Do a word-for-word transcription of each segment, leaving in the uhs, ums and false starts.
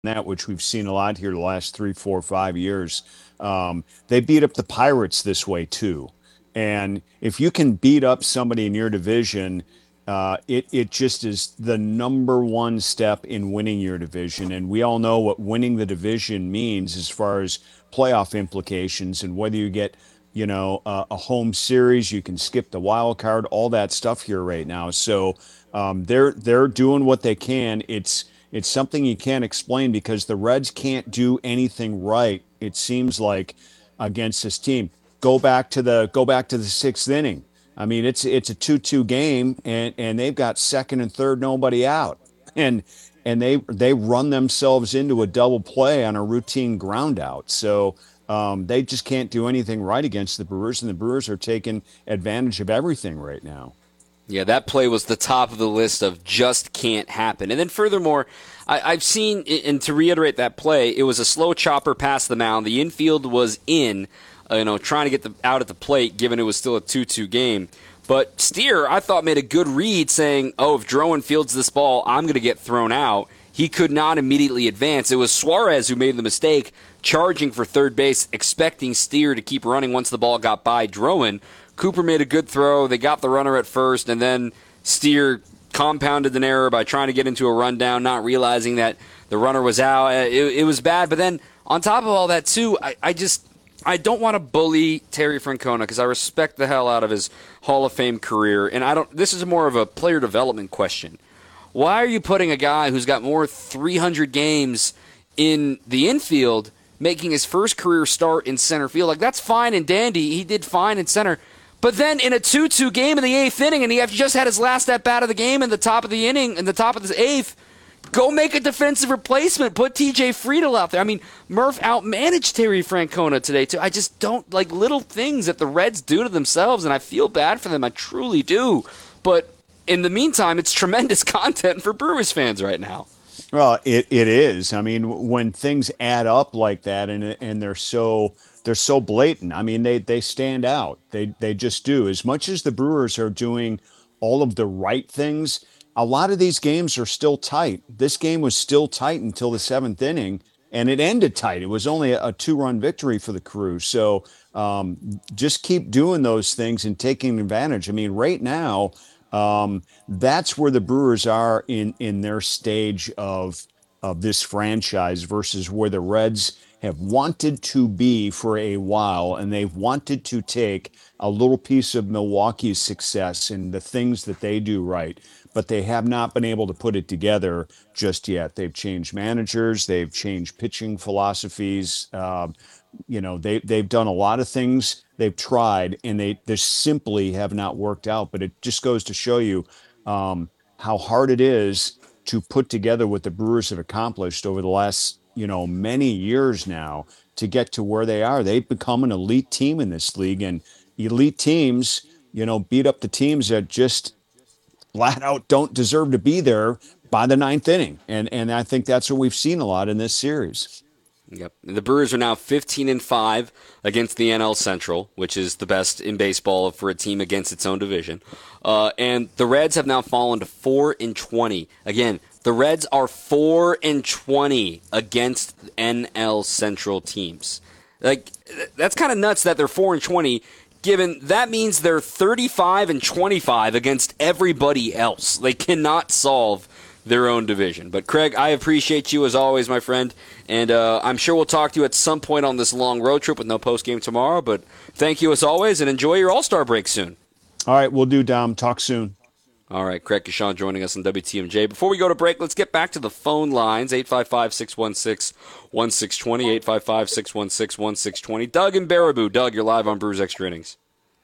that, which we've seen a lot here the last three, four, five years. Um, they beat up the Pirates this way too. And if you can beat up somebody in your division, uh, it it just is the number one step in winning your division. And we all know what winning the division means as far as playoff implications and whether you get, you know, a, a home series, you can skip the wild card, all that stuff here right now. So um, they're they're doing what they can. It's it's something you can't explain because the Reds can't do anything right. It seems like against this team. Go back to the go back to the sixth inning. I mean, it's it's a two-two game, and and they've got second and third, nobody out, and and they they run themselves into a double play on a routine ground out. So um, they just can't do anything right against the Brewers, and the Brewers are taking advantage of everything right now. Yeah, that play was the top of the list of just can't happen. And then furthermore, I, I've seen, and to reiterate that play, it was a slow chopper past the mound. The infield was in, uh, you know, trying to get the, out at the plate, given it was still a two-two game. But Steer, I thought, made a good read saying, oh, if Drowan fields this ball, I'm going to get thrown out. He could not immediately advance. It was Suarez who made the mistake, charging for third base, expecting Steer to keep running once the ball got by Drowan. Cooper made a good throw. They got the runner at first, and then Steer compounded an error by trying to get into a rundown, not realizing that the runner was out. It, it was bad. But then on top of all that, too, I, I just I don't want to bully Terry Francona because I respect the hell out of his Hall of Fame career, and I don't. This is more of a player development question. Why are you putting a guy who's got more three hundred games in the infield making his first career start in center field? Like, that's fine and dandy. He did fine in center. But then in a two-two game in the eighth inning, and he just had his last at-bat of the game in the top of the inning, in the top of the eighth, go make a defensive replacement. Put T J Friedel out there. I mean, Murph outmanaged Terry Francona today, too. I just don't like little things that the Reds do to themselves, and I feel bad for them. I truly do. But in the meantime, it's tremendous content for Brewers fans right now. Well, it, it is. I mean, when things add up like that and and they're so they're so blatant. I mean, they they stand out. They they just do. As much as the Brewers are doing all of the right things, a lot of these games are still tight. This game was still tight until the seventh inning, and it ended tight. It was only a, a two-run victory for the Crew. So um, just keep doing those things and taking advantage. I mean, right now. Um, that's where the Brewers are in in their stage of of this franchise versus where the Reds have wanted to be for a while, and they've wanted to take a little piece of Milwaukee's success and the things that they do right, but they have not been able to put it together just yet. They've changed managers, they've changed pitching philosophies. Um, you know, they they've done a lot of things. They've tried, and they they simply have not worked out. But it just goes to show you um, how hard it is to put together what the Brewers have accomplished over the last, you know, many years now to get to where they are. They've become an elite team in this league, and elite teams, you know, beat up the teams that just flat out don't deserve to be there by the ninth inning. And and I think that's what we've seen a lot in this series. Yep. The Brewers are now fifteen and five against the N L Central, which is the best in baseball for a team against its own division. Uh, and the Reds have now fallen to four and twenty. Again, the Reds are four and twenty against N L Central teams. Like, that's kind of nuts that they're four and twenty. Given that means they're thirty-five and twenty-five against everybody else. They cannot solve their own division. But Craig, I appreciate you as always, my friend, and uh, I'm sure we'll talk to you at some point on this long road trip with no post game tomorrow. But thank you as always, and enjoy your All-Star break soon. All right, we'll do, Dom. Talk soon. All right, Craig Kashan joining us on W T M J. Before we go to break, let's get back to the phone lines. eight five five, six one six, one six two zero, eight five five, six one six, one six two zero. Doug and Baraboo. Doug, you're live on Brewers Extra Innings.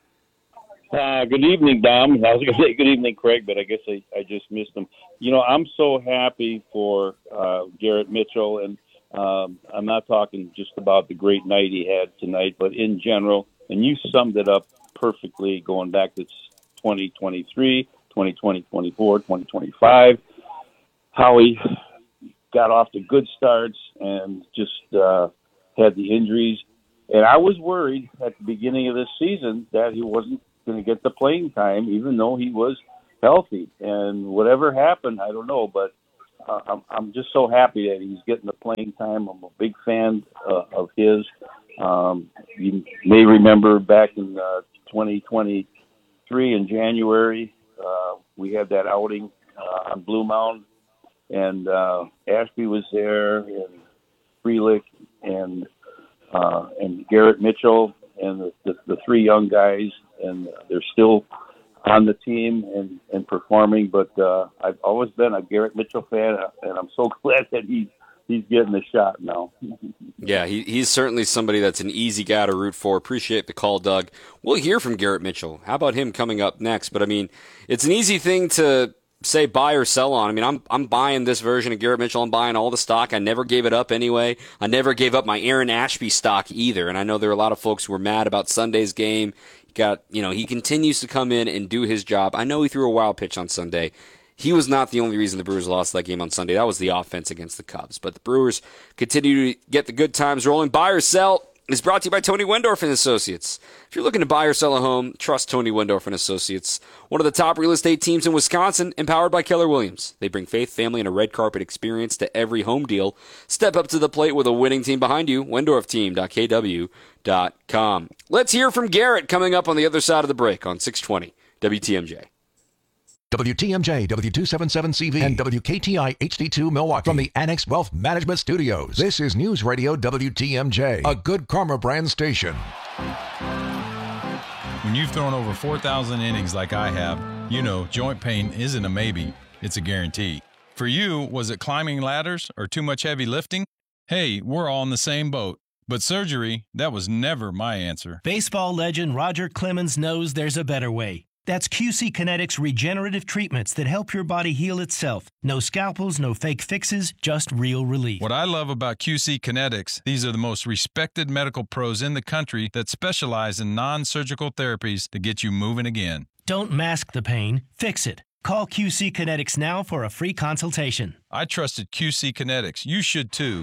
Uh, good evening, Dom. I was going to say good evening, Craig, but I guess I, I just missed him. You know, I'm so happy for uh, Garrett Mitchell, and um, I'm not talking just about the great night he had tonight, but in general, and you summed it up perfectly going back to twenty twenty-three, twenty twenty, twenty-four, twenty twenty-five, how he got off to good starts and just uh, had the injuries. And I was worried at the beginning of this season that he wasn't going to get the playing time, even though he was healthy. And whatever happened, I don't know, but uh, I'm, I'm just so happy that he's getting the playing time. I'm a big fan uh, of his. Um, you may remember back in uh, twenty twenty-three in January, uh, we had that outing uh, on Blue Mound, and uh, Ashby was there, and Frelick, and uh, and Garrett Mitchell, and the, the, the three young guys, and they're still on the team and, and performing. But uh, I've always been a Garrett Mitchell fan, and I'm so glad that he's he's getting a shot now. Yeah, he, he's certainly somebody that's an easy guy to root for. Appreciate the call, Doug. We'll hear from Garrett Mitchell. How about him coming up next? But I mean, it's an easy thing to say buy or sell on. I mean, I'm I'm buying this version of Garrett Mitchell. I'm buying all the stock. I never gave it up anyway. I never gave up my Aaron Ashby stock either. And I know there are a lot of folks who were mad about Sunday's game. He got, you know, he continues to come in and do his job. I know he threw a wild pitch on Sunday. He was not the only reason the Brewers lost that game on Sunday. That was the offense against the Cubs. But the Brewers continue to get the good times rolling. Buy or sell is brought to you by Tony Wendorf and Associates. If you're looking to buy or sell a home, trust Tony Wendorf and Associates. One of the top real estate teams in Wisconsin, empowered by Keller Williams. They bring faith, family, and a red carpet experience to every home deal. Step up to the plate with a winning team behind you. Wendorf Team dot K W dot com. Let's hear from Garrett coming up on the other side of the break on six twenty W T M J. W T M J, W two seventy-seven C V, and W K T I H D two Milwaukee. From the Annex Wealth Management Studios, this is News Radio W T M J, a Good Karma brand station. When you've thrown over four thousand innings like I have, you know joint pain isn't a maybe, it's a guarantee. For you, was it climbing ladders or too much heavy lifting? Hey, we're all in the same boat. But surgery, that was never my answer. Baseball legend Roger Clemens knows there's a better way. That's Q C Kinetics regenerative treatments that help your body heal itself. No scalpels, no fake fixes, just real relief. What I love about Q C Kinetics, these are the most respected medical pros in the country that specialize in non-surgical therapies to get you moving again. Don't mask the pain, fix it. Call Q C Kinetics now for a free consultation. I trusted Q C Kinetics. You should too.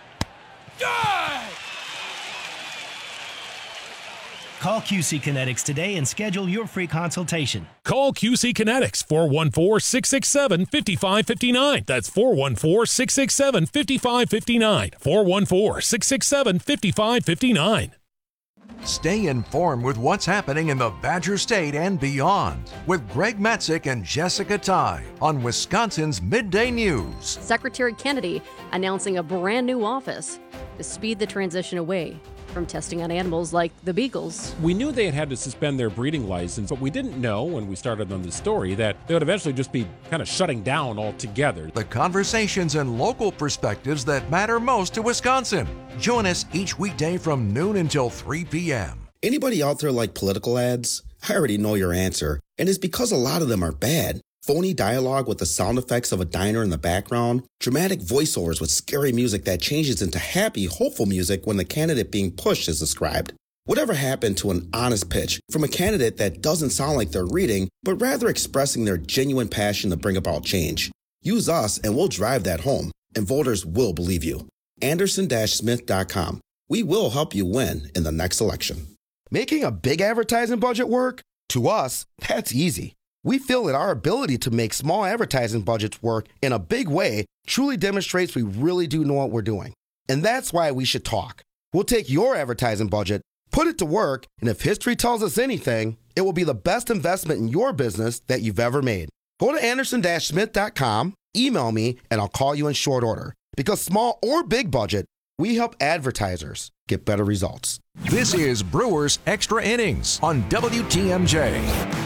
Call Q C Kinetics today and schedule your free consultation. Call Q C Kinetics, four one four, six six seven, five five five nine. That's four one four, six six seven, five five five nine. four one four, six six seven, five five five nine. Stay informed with what's happening in the Badger State and beyond with Greg Matzik and Jessica Ty on Wisconsin's Midday News. Secretary Kennedy announcing a brand new office to speed the transition away from testing on animals like the beagles. We knew they had had to suspend their breeding license, but we didn't know when we started on the story that they would eventually just be kind of shutting down altogether. The conversations and local perspectives that matter most to Wisconsin. Join us each weekday from noon until three p.m. Anybody out there like political ads? I already know your answer, and it's because a lot of them are bad. Phony dialogue with the sound effects of a diner in the background, dramatic voiceovers with scary music that changes into happy, hopeful music when the candidate being pushed is described. Whatever happened to an honest pitch from a candidate that doesn't sound like they're reading, but rather expressing their genuine passion to bring about change? Use us and we'll drive that home, and voters will believe you. Anderson Smith dot com. We will help you win in the next election. Making a big advertising budget work? To us, that's easy. We feel that our ability to make small advertising budgets work in a big way truly demonstrates we really do know what we're doing. And that's why we should talk. We'll take your advertising budget, put it to work, and if history tells us anything, it will be the best investment in your business that you've ever made. Go to Anderson Smith dot com, email me, and I'll call you in short order. Because small or big budget, we help advertisers get better results. This is Brewers Extra Innings on W T M J.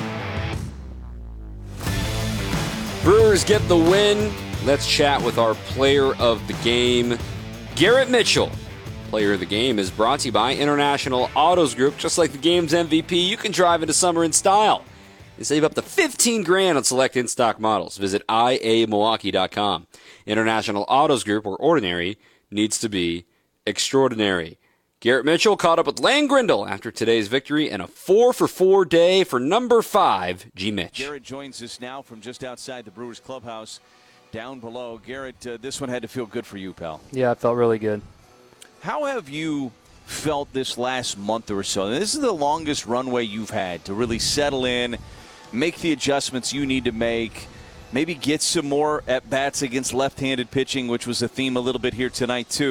Brewers get the win. Let's chat with our player of the game, Garrett Mitchell. Player of the game is brought to you by International Autos Group. Just like the game's M V P, you can drive into summer in style and save up to fifteen grand on select in-stock models. Visit I A Milwaukee dot com. International Autos Group, where ordinary needs to be extraordinary. Garrett Mitchell caught up with Lane Grindle after today's victory and a four for four day for number five, G. Mitch. Garrett joins us now from just outside the Brewers clubhouse down below. Garrett, uh, this one had to feel good for you, pal. Yeah, it felt really good. How have you felt this last month or so? This is the longest runway you've had to really settle in, make the adjustments you need to make. maybe get some more at-bats against left-handed pitching, which was a theme a little bit here tonight, too.